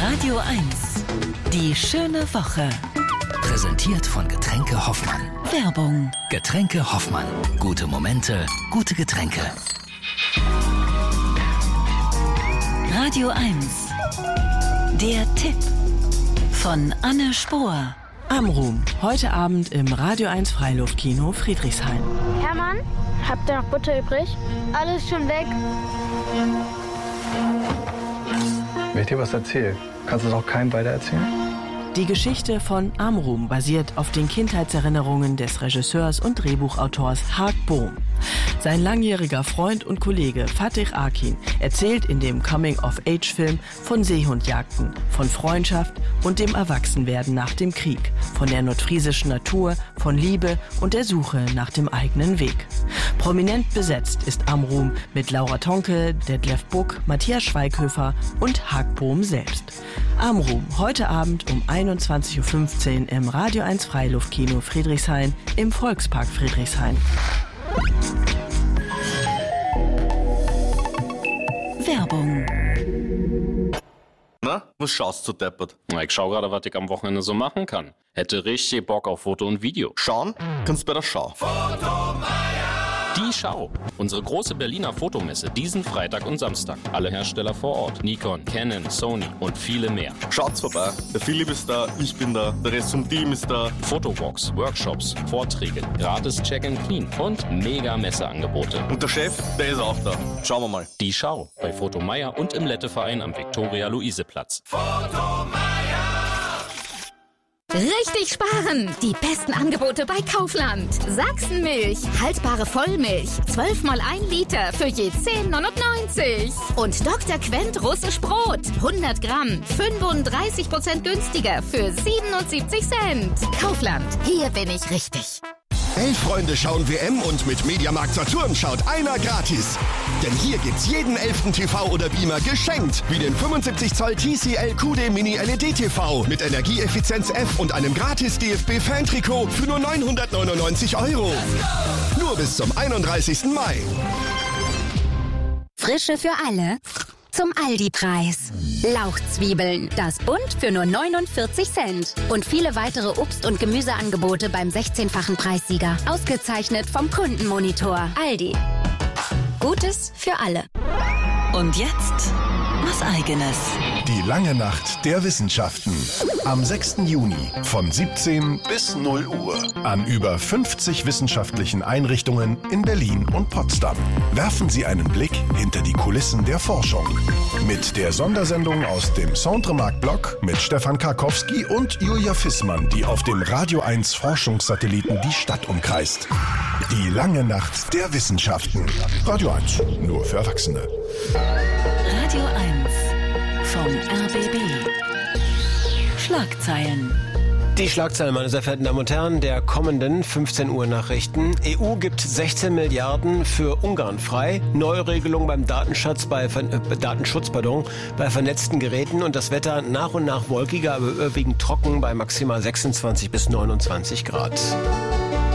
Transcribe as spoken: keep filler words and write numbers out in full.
Radio eins. Die schöne Woche. Präsentiert von Getränke Hoffmann. Werbung. Getränke Hoffmann. Gute Momente, gute Getränke. Radio eins. Der Tipp von Anne Spohr. Amrum, heute Abend im Radio eins Freiluftkino Friedrichshain. Hermann, habt ihr noch Butter übrig? Alles schon weg. Wenn ich dir was erzähle, kannst du es auch keinem weitererzählen? Die Geschichte von Amrum basiert auf den Kindheitserinnerungen des Regisseurs und Drehbuchautors Haak Bohm. Sein langjähriger Freund und Kollege Fatih Akin erzählt in dem Coming-of-Age-Film von Seehundjagden, von Freundschaft und dem Erwachsenwerden nach dem Krieg, von der nordfriesischen Natur, von Liebe und der Suche nach dem eigenen Weg. Prominent besetzt ist Amrum mit Laura Tonke, Detlef Buck, Matthias Schweighöfer und Haak Bohm selbst. Amrum, heute Abend um einundzwanzig Uhr fünfzehn im Radio eins Freiluftkino Friedrichshain im Volkspark Friedrichshain. Werbung. Na, was schaust du deppert? Na, ich schau gerade, was ich am Wochenende so machen kann. Hätte richtig Bock auf Foto und Video. Schauen? Kannst bei der Schau. Die Schau. Unsere große Berliner Fotomesse diesen Freitag und Samstag. Alle Hersteller vor Ort. Nikon, Canon, Sony und viele mehr. Schaut's vorbei. Der Philipp ist da, ich bin da, der Rest vom Team ist da. Fotowalks, Workshops, Vorträge, gratis Check-and-Clean und mega Messeangebote. Und der Chef, der ist auch da. Schauen wir mal. Die Schau bei Fotomeier und im Letteverein am Viktoria-Luise-Platz. Richtig sparen! Die besten Angebote bei Kaufland. Sachsenmilch, haltbare Vollmilch, zwölf mal ein Liter für je zehn neunundneunzig. Und Doktor Quent russisch Brot, hundert Gramm, fünfunddreißig Prozent günstiger für siebenundsiebzig Cent. Kaufland, hier bin ich richtig. Elf-Freunde schauen W M und mit Mediamarkt Saturn schaut einer gratis. Denn hier gibt's jeden elften T V oder Beamer geschenkt. Wie den fünfundsiebzig Zoll T C L Q D Mini L E D T V mit Energieeffizienz F und einem gratis D F B-Fan-Trikot für nur neunhundertneunundneunzig Euro. Nur bis zum einunddreißigsten Mai. Frische für alle zum Aldi-Preis. Lauchzwiebeln, das Bund für nur neunundvierzig Cent. Und viele weitere Obst- und Gemüseangebote beim sechzehnfachen Preissieger. Ausgezeichnet vom Kundenmonitor. Aldi. Gutes für alle. Und jetzt was Eigenes. Die lange Nacht der Wissenschaften. Am sechsten Juni von siebzehn bis null Uhr. An über fünfzig wissenschaftlichen Einrichtungen in Berlin und Potsdam. Werfen Sie einen Blick hinter die Kulissen der Forschung. Mit der Sondersendung aus dem Centremarkt-Blog mit Stefan Karkowski und Julia Fissmann, die auf dem Radio eins Forschungssatelliten die Stadt umkreist. Die lange Nacht der Wissenschaften. Radio eins, nur für Erwachsene. Radio eins vom R B B. Schlagzeilen. Die Schlagzeilen, meine sehr verehrten Damen und Herren, der kommenden fünfzehn Uhr Nachrichten. E U gibt sechzehn Milliarden für Ungarn frei. Neuregelung beim Datenschutz bei, äh, Datenschutz pardon, bei vernetzten Geräten und das Wetter nach und nach wolkiger, aber überwiegend trocken bei maximal sechsundzwanzig bis neunundzwanzig Grad.